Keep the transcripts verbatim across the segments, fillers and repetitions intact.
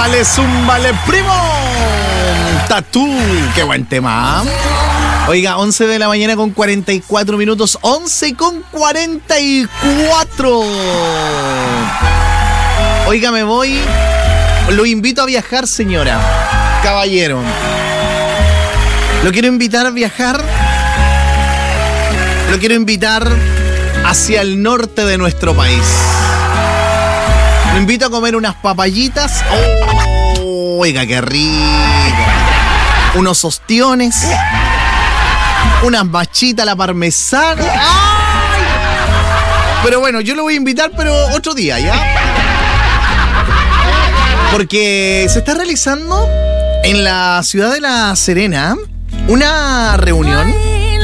Zúmbale, zúmbale, primo. Tatú, qué buen tema. Oiga, once de la mañana con cuarenta y cuatro minutos, once con cuarenta y cuatro. Oiga, me voy. Lo invito a viajar, señora. Caballero. Lo quiero invitar a viajar. Lo quiero invitar hacia el norte de nuestro país. Lo invito a comer unas papayitas. Oh, oiga, qué rico. Unos ostiones. Unas machitas a la parmesana. ¡Ay! Pero bueno, yo lo voy a invitar, pero otro día, ¿ya? Porque se está realizando en la ciudad de La Serena una reunión,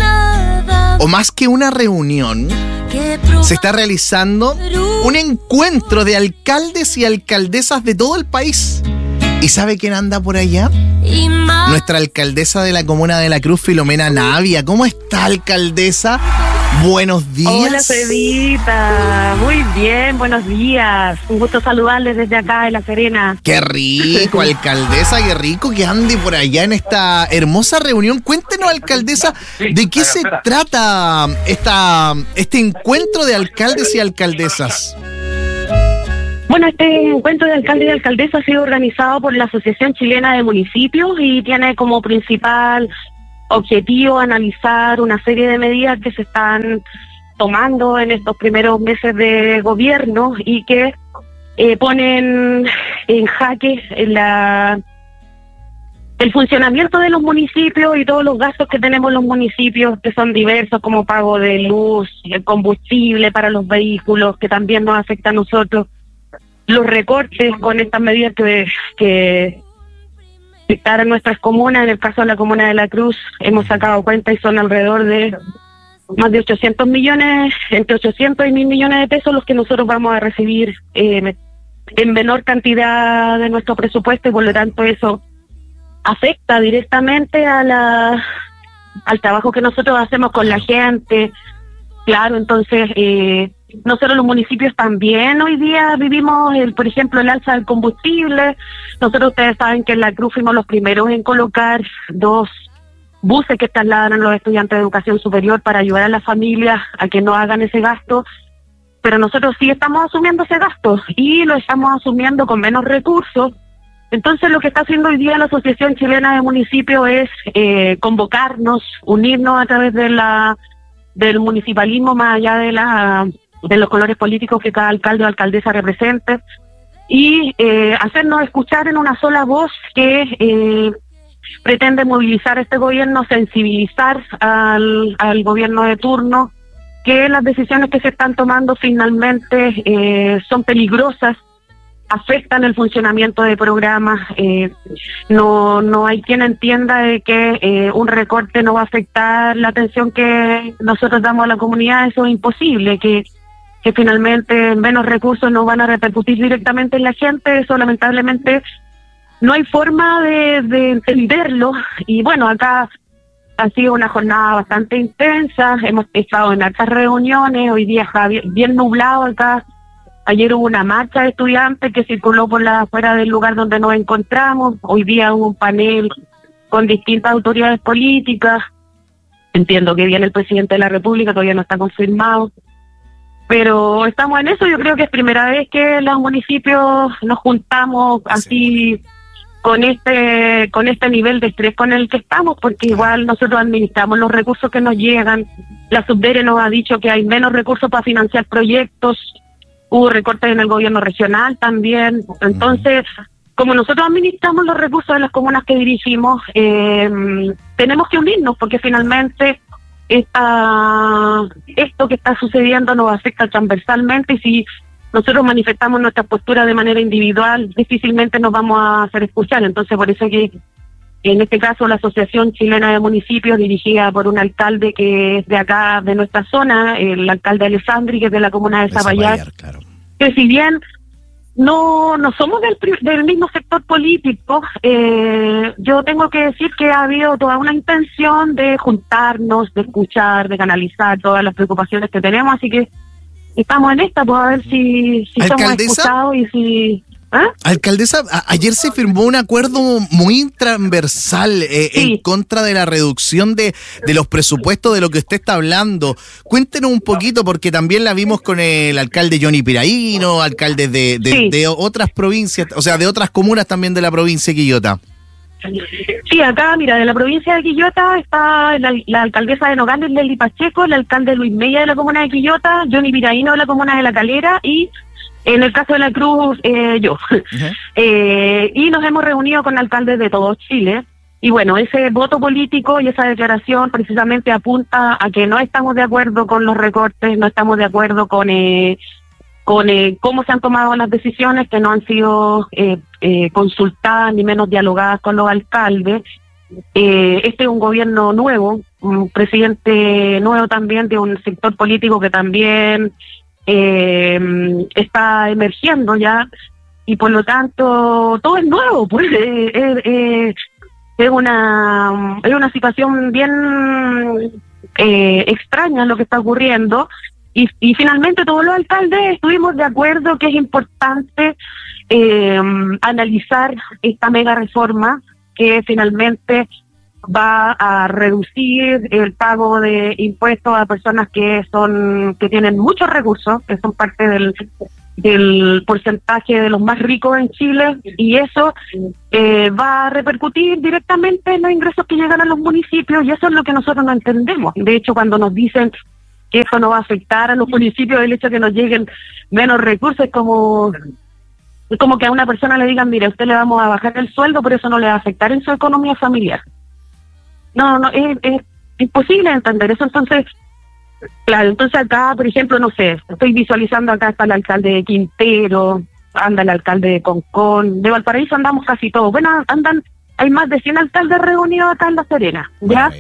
o más que una reunión, se está realizando un encuentro de alcaldes y alcaldesas de todo el país. ¿Y sabe quién anda por allá? Nuestra alcaldesa de la comuna de La Cruz, Filomena Navia. ¿Cómo está, alcaldesa? Buenos días. Hola, Cevita. Muy bien, buenos días. Un gusto saludarles desde acá de La Serena. Qué rico, alcaldesa, qué rico que ande por allá en esta hermosa reunión. Cuéntenos, alcaldesa, ¿de qué se trata esta, este encuentro de alcaldes y alcaldesas? Bueno, este encuentro de alcalde y alcaldesa ha sido organizado por la Asociación Chilena de Municipios y tiene como principal objetivo analizar una serie de medidas que se están tomando en estos primeros meses de gobierno y que eh, ponen en jaque la, el funcionamiento de los municipios y todos los gastos que tenemos los municipios, que son diversos, como pago de luz, el combustible para los vehículos, que también nos afecta a nosotros. Los recortes con estas medidas que, que afectaron nuestras comunas. En el caso de la comuna de La Cruz hemos sacado cuenta y son alrededor de más de ochocientos millones, entre ochocientos y mil millones de pesos los que nosotros vamos a recibir eh, en menor cantidad de nuestro presupuesto, y por lo tanto eso afecta directamente a la al trabajo que nosotros hacemos con la gente. Claro, entonces eh, nosotros los municipios también hoy día vivimos, el, por ejemplo, el alza del combustible. Nosotros, ustedes saben que en La Cruz fuimos los primeros en colocar dos buses que trasladan a los estudiantes de educación superior para ayudar a las familias a que no hagan ese gasto, pero nosotros sí estamos asumiendo ese gasto y lo estamos asumiendo con menos recursos. Entonces lo que está haciendo hoy día la Asociación Chilena de Municipios es eh, convocarnos, unirnos a través de la del municipalismo, más allá de la de los colores políticos que cada alcalde o alcaldesa represente, y eh, hacernos escuchar en una sola voz que eh, pretende movilizar a este gobierno, sensibilizar al, al gobierno de turno, que las decisiones que se están tomando finalmente eh, son peligrosas, afectan el funcionamiento de programas. Eh, no no hay quien entienda de que eh, un recorte no va a afectar la atención que nosotros damos a la comunidad. Eso es imposible, que que finalmente menos recursos no van a repercutir directamente en la gente. Eso lamentablemente no hay forma de, de entenderlo. Y bueno, acá ha sido una jornada bastante intensa, hemos estado en hartas reuniones, hoy día está bien, bien nublado acá. Ayer hubo una marcha de estudiantes que circuló por la afuera del lugar donde nos encontramos. Hoy día hubo un panel con distintas autoridades políticas. Entiendo que viene el presidente de la República, todavía no está confirmado. Pero estamos en eso. Yo creo que es primera vez que los municipios nos juntamos así con este con este nivel de estrés con el que estamos, porque igual nosotros administramos los recursos que nos llegan. La Subdere nos ha dicho que hay menos recursos para financiar proyectos. Hubo recortes en el gobierno regional también. Entonces, como nosotros administramos los recursos de las comunas que dirigimos, eh, tenemos que unirnos, porque finalmente esta, esto que está sucediendo nos afecta transversalmente, y si nosotros manifestamos nuestra postura de manera individual, difícilmente nos vamos a hacer escuchar. Entonces, por eso que en este caso la Asociación Chilena de Municipios, dirigida por un alcalde que es de acá, de nuestra zona, el alcalde Alessandri, que es de la comuna de Zapallar, claro, que si bien no no somos del, del mismo sector político, eh, yo tengo que decir que ha habido toda una intención de juntarnos, de escuchar, de canalizar todas las preocupaciones que tenemos, así que estamos en esta, pues a ver si, si somos escuchados y si ¿Ah? Alcaldesa, a- ayer se firmó un acuerdo muy transversal eh, sí. en contra de la reducción de, de los presupuestos de lo que usted está hablando. Cuéntenos un poquito, porque también la vimos con el alcalde Johnny Piraíno, alcaldes de, de, sí. de otras provincias, o sea, de otras comunas también de la provincia de Quillota. Sí, acá, mira, de la provincia de Quillota está la, la alcaldesa de Nogales, Lely Pacheco, el alcalde Luis Mella de la comuna de Quillota, Johnny Piraíno de la comuna de La Calera y en el caso de la Cruz, eh, yo. Uh-huh. eh, y nos hemos reunido con alcaldes de todo Chile. Y bueno, ese voto político y esa declaración precisamente apunta a que no estamos de acuerdo con los recortes, no estamos de acuerdo con eh, con eh, cómo se han tomado las decisiones que no han sido eh, eh, consultadas ni menos dialogadas con los alcaldes. Eh, este es un gobierno nuevo, un presidente nuevo también de un sector político que también Eh, está emergiendo ya y por lo tanto todo es nuevo, pues eh, eh, es una es una situación bien eh, extraña lo que está ocurriendo y, y finalmente todos los alcaldes estuvimos de acuerdo que es importante eh, analizar esta mega reforma que finalmente va a reducir el pago de impuestos a personas que son que tienen muchos recursos, que son parte del del porcentaje de los más ricos en Chile, y eso eh, va a repercutir directamente en los ingresos que llegan a los municipios, y eso es lo que nosotros no entendemos. De hecho, cuando nos dicen que eso no va a afectar a los municipios, el hecho de que nos lleguen menos recursos, es como es como que a una persona le digan, mire, a usted le vamos a bajar el sueldo, pero eso no le va a afectar en su economía familiar. No, no, es, es imposible entender eso. Entonces, claro, entonces acá, por ejemplo, no sé, estoy visualizando acá está el alcalde de Quintero, anda el alcalde de Concón, de Valparaíso andamos casi todos. Bueno, andan, hay más de cien alcaldes reunidos acá en La Serena, ¿ya?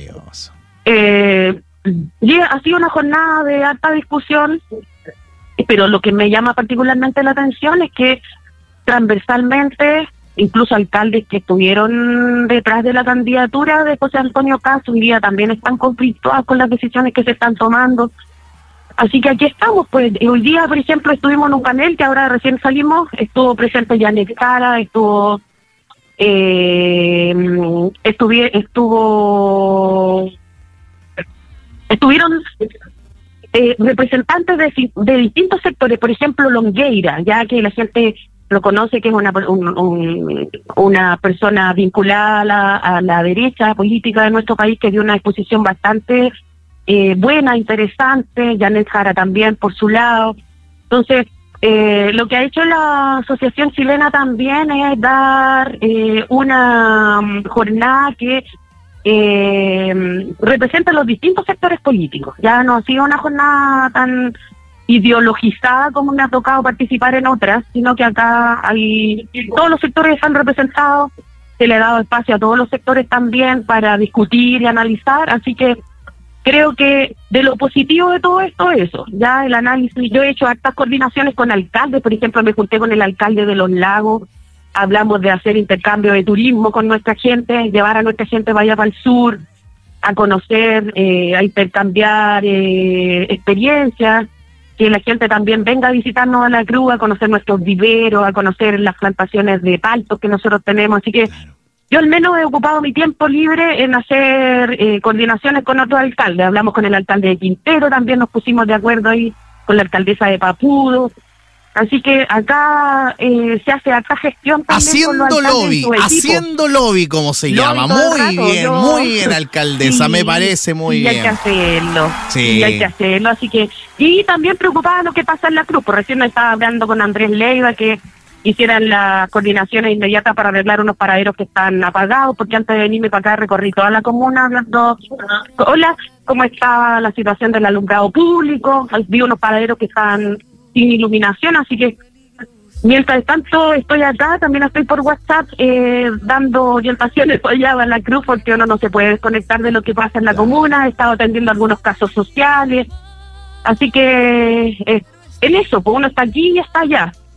Eh, y ha sido una jornada de alta discusión, pero lo que me llama particularmente la atención es que transversalmente incluso alcaldes que estuvieron detrás de la candidatura de José Antonio Kast hoy día también están conflictuados con las decisiones que se están tomando. Así que aquí estamos, pues hoy día, por ejemplo, estuvimos en un panel que ahora recién salimos, estuvo presente Janet Cara, estuvo eh, estuvi, estuvo estuvieron eh, representantes de, de distintos sectores, por ejemplo Longueira, ya que la gente lo conoce, que es una un, un, una persona vinculada a la, a la derecha política de nuestro país, que dio una exposición bastante eh, buena, interesante. Janet Jara también por su lado. Entonces, eh, lo que ha hecho la Asociación Chilena también es dar eh, una jornada que eh, representa los distintos sectores políticos. Ya no ha sido una jornada tan ideologizada como me ha tocado participar en otras, sino que acá hay todos los sectores están representados, se le ha dado espacio a todos los sectores también para discutir y analizar, así que creo que de lo positivo de todo esto es eso, ya el análisis. Yo he hecho hartas coordinaciones con alcaldes, por ejemplo me junté con el alcalde de Los Lagos, hablamos de hacer intercambio de turismo con nuestra gente, llevar a nuestra gente vaya para el sur, a conocer, eh, a intercambiar eh, experiencias, que la gente también venga a visitarnos a la Cruz, a conocer nuestros viveros, a conocer las plantaciones de paltos que nosotros tenemos. Así que yo al menos he ocupado mi tiempo libre en hacer eh, coordinaciones con otros alcaldes. Hablamos con el alcalde de Quintero, también nos pusimos de acuerdo ahí con la alcaldesa de Papudo. Así que acá eh, se hace acá gestión también haciendo con los lobby, haciendo lobby, como se lobby llama. Muy rato, bien, yo... muy bien, alcaldesa, sí, me parece muy y bien. hay que hacerlo, sí. Y hay que hacerlo, así que, y también preocupada lo que pasa en la Cruz, por recién estaba hablando con Andrés Leiva que hicieran las coordinaciones inmediatas para arreglar unos paraderos que están apagados, porque antes de venirme para acá recorrí toda la comuna hablando, hola, cómo estaba la situación del alumbrado público, vi unos paraderos que están sin iluminación, así que mientras tanto estoy acá, también estoy por WhatsApp eh, dando orientaciones allá a la Cruz, porque uno no se puede desconectar de lo que pasa en la comuna. He estado atendiendo algunos casos sociales, así que eh, en eso, pues uno está aquí y está allá.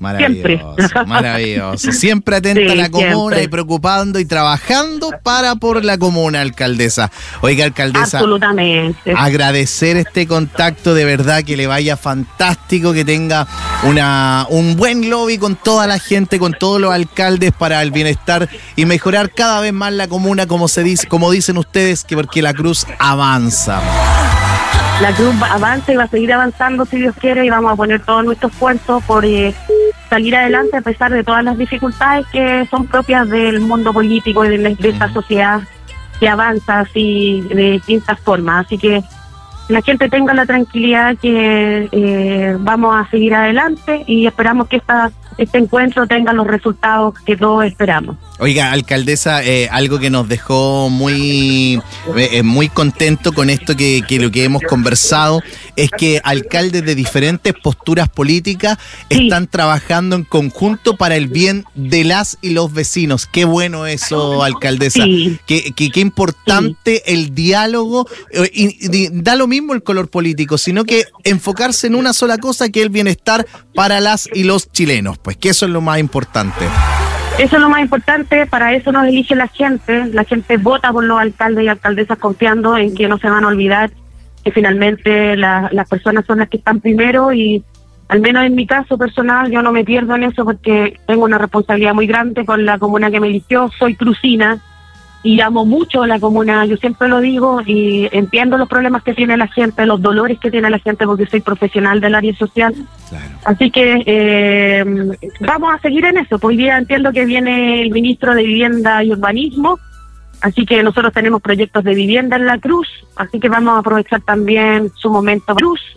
Maravilloso, siempre. Maravilloso. Siempre atenta Sí, a la comuna siempre. y preocupando y trabajando para por la comuna, alcaldesa. Oiga, alcaldesa. Absolutamente. Agradecer este contacto, de verdad que le vaya fantástico, que tenga una un buen lobby con toda la gente, con todos los alcaldes para el bienestar y mejorar cada vez más la comuna, como se dice, como dicen ustedes, que porque la Cruz avanza. La Cruz avanza y va a seguir avanzando si Dios quiere, y vamos a poner todo nuestro esfuerzo por eh, salir adelante a pesar de todas las dificultades que son propias del mundo político y de, de esta sociedad que avanza así de distintas formas. Así que la gente tenga la tranquilidad que eh, vamos a seguir adelante y esperamos que esta, este encuentro tenga los resultados que todos esperamos. Oiga, alcaldesa, eh, algo que nos dejó muy, eh, muy contento con esto que, que lo que hemos conversado es que alcaldes de diferentes posturas políticas Sí. están trabajando en conjunto para el bien de las y los vecinos. Qué bueno eso, alcaldesa. Sí. Qué, qué, qué importante el diálogo, eh, y, y da lo mismo el color político, sino que enfocarse en una sola cosa, que es el bienestar para las y los chilenos, pues que eso es lo más importante. Eso es lo más importante, para eso nos elige la gente. La gente vota por los alcaldes y alcaldesas confiando en que no se van a olvidar que finalmente la, las personas son las que están primero, y al menos en mi caso personal yo no me pierdo en eso porque tengo una responsabilidad muy grande con la comuna que me eligió. Soy crucina y amo mucho la comuna, yo siempre lo digo, y entiendo los problemas que tiene la gente, los dolores que tiene la gente, porque soy profesional del área social. Claro. Así que eh, vamos a seguir en eso. Hoy día entiendo que viene el ministro de Vivienda y Urbanismo, así que nosotros tenemos proyectos de vivienda en la Cruz, así que vamos a aprovechar también su momento Cruz